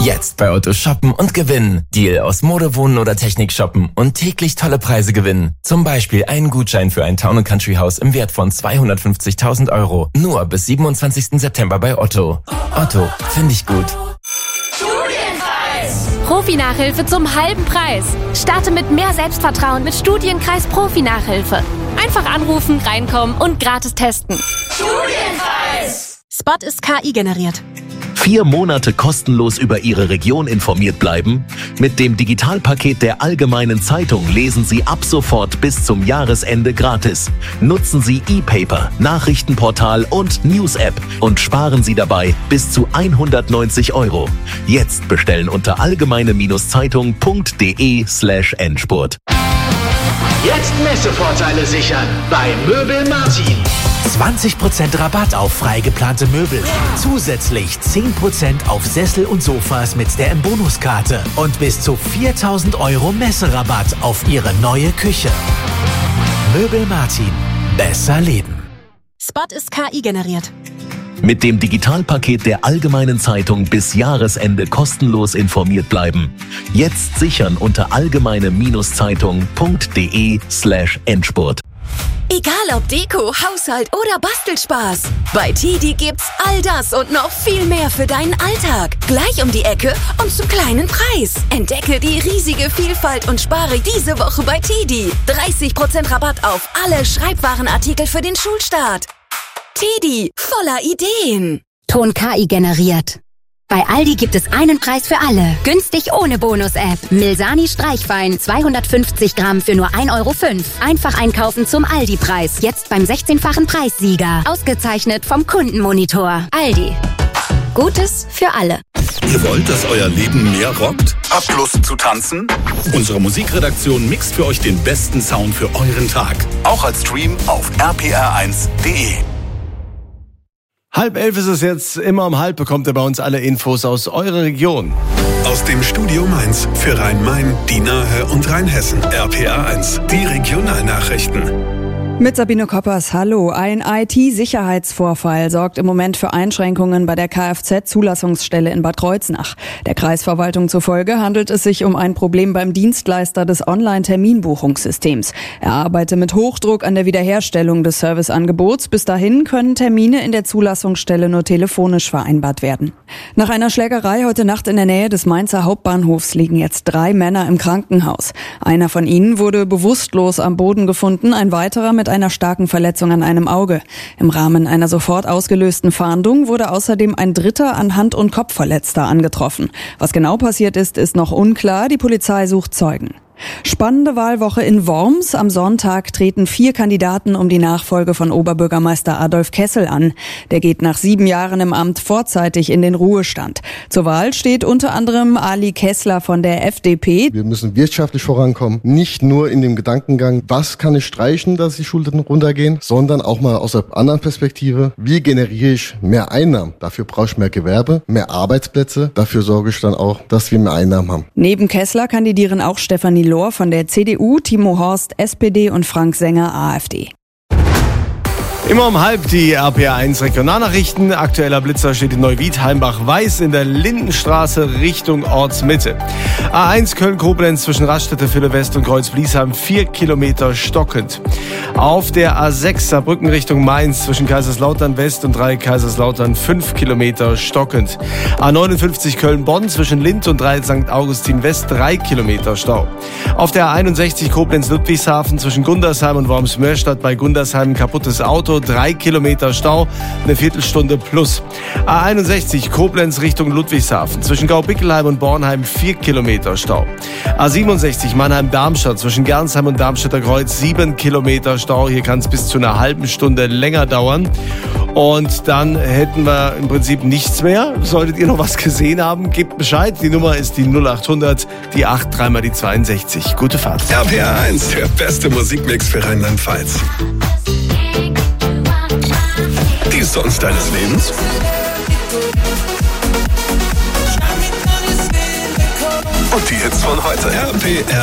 Jetzt bei Otto shoppen und gewinnen. Deal aus Mode, Wohnen oder Technik shoppen und täglich tolle Preise gewinnen. Zum Beispiel einen Gutschein für ein Town & Country Haus im Wert von 250.000 €. Nur bis 27. September bei Otto. Otto, finde ich gut. Profi-Nachhilfe zum halben Preis. Starte mit mehr Selbstvertrauen mit Studienkreis Profi-Nachhilfe. Einfach anrufen, reinkommen und gratis testen. Studienkreis! Spot ist KI generiert. 4 Monate kostenlos über Ihre Region informiert bleiben? Mit dem Digitalpaket der Allgemeinen Zeitung lesen Sie ab sofort bis zum Jahresende gratis. Nutzen Sie E-Paper, Nachrichtenportal und News-App und sparen Sie dabei bis zu 190 €. Jetzt bestellen unter allgemeine-zeitung.de/Endspurt. Jetzt Messevorteile sichern bei Möbel Martin. 20% Rabatt auf frei geplante Möbel. Zusätzlich 10% auf Sessel und Sofas mit der M-Bonus-Karte. Und bis zu 4.000 € Messerabatt auf Ihre neue Küche. Möbel Martin. Besser leben. Spot ist KI generiert. Mit dem Digitalpaket der Allgemeinen Zeitung bis Jahresende kostenlos informiert bleiben. Jetzt sichern unter allgemeine-zeitung.de/Endspurt. Egal ob Deko, Haushalt oder Bastelspaß. Bei TEDi gibt's all das und noch viel mehr für deinen Alltag. Gleich um die Ecke und zum kleinen Preis. Entdecke die riesige Vielfalt und spare diese Woche bei TEDi. 30% Rabatt auf alle Schreibwarenartikel für den Schulstart. TEDi, voller Ideen. Ton KI generiert. Bei Aldi gibt es einen Preis für alle. Günstig ohne Bonus-App. Milsani Streichwein 250 Gramm für nur 1,05 €. Einfach einkaufen zum Aldi-Preis. Jetzt beim 16-fachen Preissieger. Ausgezeichnet vom Kundenmonitor. Aldi. Gutes für alle. Ihr wollt, dass euer Leben mehr rockt? Habt Lust zu tanzen? Unsere Musikredaktion mixt für euch den besten Sound für euren Tag. Auch als Stream auf rpr1.de. 10:30 ist es jetzt. Immer um 10:30 bekommt ihr bei uns alle Infos aus eurer Region. Aus dem Studio Mainz für Rhein-Main, die Nahe und Rheinhessen. RPR1, die Regionalnachrichten. Mit Sabine Koppers, hallo. Ein IT-Sicherheitsvorfall sorgt im Moment für Einschränkungen bei der Kfz-Zulassungsstelle in Bad Kreuznach. Der Kreisverwaltung zufolge handelt es sich um ein Problem beim Dienstleister des Online-Terminbuchungssystems. Er arbeite mit Hochdruck an der Wiederherstellung des Serviceangebots. Bis dahin können Termine in der Zulassungsstelle nur telefonisch vereinbart werden. Nach einer Schlägerei heute Nacht in der Nähe des Mainzer Hauptbahnhofs liegen jetzt 3 Männer im Krankenhaus. Einer von ihnen wurde bewusstlos am Boden gefunden, ein weiterer mit einer starken Verletzung an einem Auge. Im Rahmen einer sofort ausgelösten Fahndung wurde außerdem ein dritter an Hand- und Kopfverletzter angetroffen. Was genau passiert ist, ist noch unklar. Die Polizei sucht Zeugen. Spannende Wahlwoche in Worms. Am Sonntag treten 4 Kandidaten um die Nachfolge von Oberbürgermeister Adolf Kessel an. Der geht nach 7 Jahren im Amt vorzeitig in den Ruhestand. Zur Wahl steht unter anderem Ali Kessler von der FDP. Wir müssen wirtschaftlich vorankommen. Nicht nur in dem Gedankengang, was kann ich streichen, dass die Schulden runtergehen, sondern auch mal aus der anderen Perspektive, wie generiere ich mehr Einnahmen? Dafür brauche ich mehr Gewerbe, mehr Arbeitsplätze. Dafür sorge ich dann auch, dass wir mehr Einnahmen haben. Neben Kessler kandidieren auch Stefanie Lohr von der CDU, Timo Horst, SPD und Frank Sänger, AfD. Immer um 10:30 die RPR1 Regionalnachrichten. Aktueller Blitzer steht in Neuwied-Heimbach-Weiß in der Lindenstraße Richtung Ortsmitte. A1 Köln-Koblenz zwischen Raststätte, Fülle West und Kreuz-Bliesheim 4 Kilometer stockend. Auf der A6 Saarbrücken Richtung Mainz zwischen Kaiserslautern West und Kaiserslautern 5 Kilometer stockend. A59 Köln-Bonn zwischen Lindt und St. Augustin West 3 Kilometer Stau. Auf der A61 Koblenz-Ludwigshafen zwischen Gundersheim und Worms-Mörstadt bei Gundersheim kaputtes Auto, 3 Kilometer Stau, eine Viertelstunde plus. A61 Koblenz Richtung Ludwigshafen zwischen Gaubickelheim und Bornheim 4 Kilometer Stau. A67 Mannheim-Darmstadt zwischen Gernsheim und Darmstädter Kreuz 7 Kilometer Stau. Hier kann es bis zu einer halben Stunde länger dauern. Und dann hätten wir im Prinzip nichts mehr. Solltet ihr noch was gesehen haben, gebt Bescheid. Die Nummer ist die 0800, die 8, 3 mal die 62. Gute Fahrt. RPR1, der beste Musikmix für Rheinland-Pfalz. Die Songs deines Lebens? Und die Hits von heute. RPR